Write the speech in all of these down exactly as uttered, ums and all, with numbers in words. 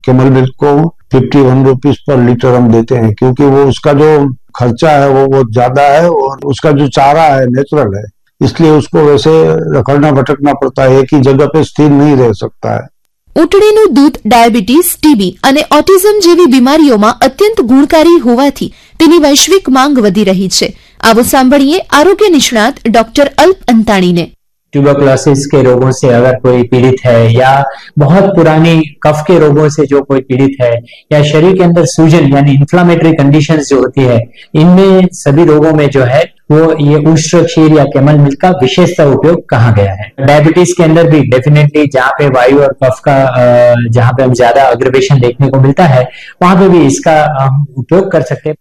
Camel milk को fifty one rupees per litre हम देते हैं, क्योंकि वो उसका जो खर्चा है वो बहुत ज्यादा है और उसका जो चारा है नेचुरल है, इसलिए उसको वैसे रखड़ना भटकना पड़ता है, एक ही जगह पे स्थिर नहीं रह सकता है। ઊંટડીનું દૂધ ડાયાબિટીસ, ટીબી અને ઓટિઝમ જેવી બીમારીઓમાં અત્યંત ગુણકારી હોવાથી તેની વૈશ્વિક માંગ વધી રહી છે। આવો સાંભળીએ આરોગ્ય નિષ્ણાત ડોક્ટર અલ્પ અંતાણીને। ट्यूबरकुलोसिस के रोगों से अगर कोई पीड़ित है या बहुत पुरानी कफ के रोगों से जो कोई पीड़ित है या शरीर के अंदर सूजन यानी इन्फ्लामेटरी कंडीशंस जो होती है, इनमें सभी रोगों में जो है वो ये उष्ट्र क्षीर या कैमल मिल्क का विशेषता उपयोग कहा गया है। डायबिटीज के अंदर भी डेफिनेटली जहाँ पे वायु और कफ का जहाँ पे हम ज्यादा अग्रवेशन देखने को मिलता है वहां पे भी इसका हम उपयोग कर सकते हैं।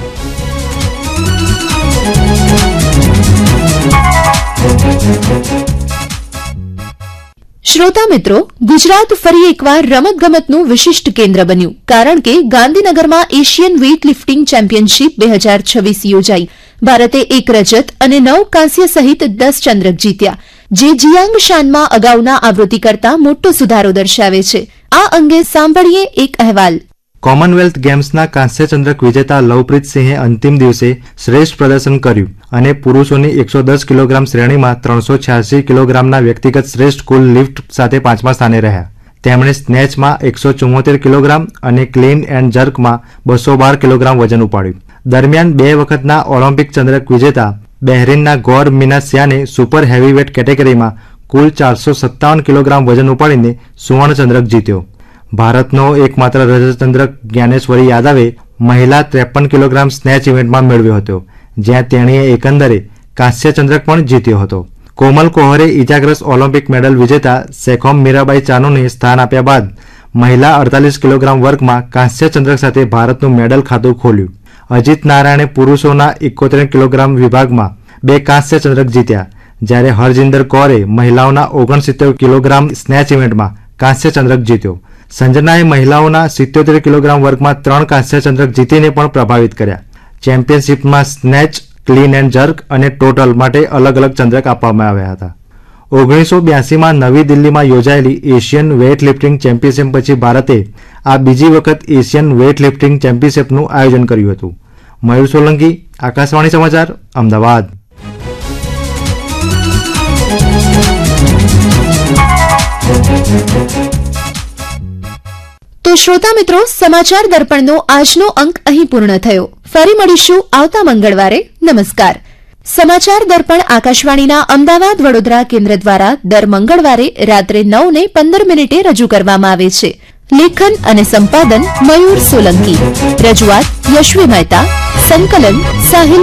શ્રોતા મિત્રો, ગુજરાત ફરી એકવાર રમતગમતનું વિશિષ્ટ કેન્દ્ર બન્યું, કારણ કે ગાંધીનગરમાં એશિયન વેઇટ લિફ્ટિંગ ચેમ્પિયનશીપ બે હજાર છવ્વીસ યોજાઈ। ભારતે એક રજત અને નવ કાંસ્ય સહિત દસ ચંદ્રક જીત્યા, જે જિયાંગ શાનમાં અગાઉના આવૃત્તિ કરતા મોટો સુધારો દર્શાવે છે। આ અંગે સાંભળીએ એક અહેવાલ। કોમનવેલ્થ ગેમ્સના કાંસ્ય ચંદ્રક વિજેતા લવપ્રીત સિંહે અંતિમ દિવસે શ્રેષ્ઠ પ્રદર્શન કર્યું અને પુરુષોની એકસો દસ કિલોગ્રામ શ્રેણીમાં ત્રણસો છ્યાસી કિલોગ્રામના વ્યક્તિગત શ્રેષ્ઠ કુલ લિફ્ટ સાથે પાંચમા સ્થાને રહ્યા। તેમણે સ્નેચમાં એકસો ચુમ્મોતેર કિલોગ્રામ અને ક્લીન એન્ડ જર્કમાં બસો બાર કિલોગ્રામ વજન ઉપાડ્યું। દરમિયાન બે વખતના ઓલિમ્પિક ચંદ્રક વિજેતા બહેરીનના ગોર મિનાસિયાને સુપર હેવીવેટ કેટેગરીમાં કુલ ચારસો સત્તાવન કિલોગ્રામ વજન ઉપાડીને સુવર્ણ ચંદ્રક જીત્યો। ભારતનો એકમાત્ર રજતચંદ્રક જ્ઞાનેશ્વરી યાદવે મહિલા ત્રેપન કિલોગ્રામ સ્નેચ ઇવેન્ટમાં મેળવ્યો હતો, જ્યાં તેણીએ એકંદરે કાંસ્ય ચંદ્રક પણ જીત્યો હતો। કોમલ કોહરે ઇજાગ્રસ્ત ઓલિમ્પિક મેડલ વિજેતા શેખોમ મીરાબાઈ ચાનુને સ્થાન આપ્યા બાદ મહિલા અડતાલીસ કિલોગ્રામ વર્ગમાં કાંસ્ય ચંદ્રક સાથે ભારતનું મેડલ ખાતું ખોલ્યું। અજીત નારાયણે પુરુષોના એકોતેર કિલોગ્રામ વિભાગમાં બે કાંસ્ય ચંદ્રક જીત્યા, જ્યારે હરજિંદર કૌરે મહિલાઓના ઓગણસિત્તેર કિલોગ્રામ સ્નેચ ઇવેન્ટમાં કાંસ્ય ચંદ્રક જીત્યો। સંજનાએ મહિલાઓના સિત્યોતેર કિલોગ્રામ વર્ગમાં ત્રણ કાંસ્ય ચંદ્રક જીતીને પણ પ્રભાવિત કર્યા। ચેમ્પિયનશિપમાં સ્નેચ, ક્લીન એન્ડ જર્ક અને ટોટલ માટે અલગ અલગ ચંદ્રક આપવામાં આવ્યા હતા। ઓગણીસો બ્યાસીમાં નવી દિલ્હીમાં યોજાયેલી એશિયન વેઇટ લિફ્ટિંગ ચેમ્પિયનશિપ પછી ભારતે આ બીજી વખત એશિયન વેઇટ લિફ્ટિંગ ચેમ્પિયનશિપનું આયોજન કર્યું હતું। મયુર સોલંકી, આકાશવાણી સમાચાર, અમદાવાદ। તો શ્રોતા મિત્રો, સમાચાર દર્પણનો આજનો અંક અહીં પૂર્ણ થયો। ફરી મળીશું આવતા મંગળવારે। નમસ્કાર। સમાચાર દર્પણ આકાશવાણીના અમદાવાદ વડોદરા કેન્દ્ર દ્વારા દર મંગળવારે રાત્રે નવ ને પંદર મિનિટે રજૂ કરવામાં આવે છે। લેખન અને સંપાદન મયુર સોલંકી, રજૂઆત યશવી મહેતા, સંકલન સાહિલ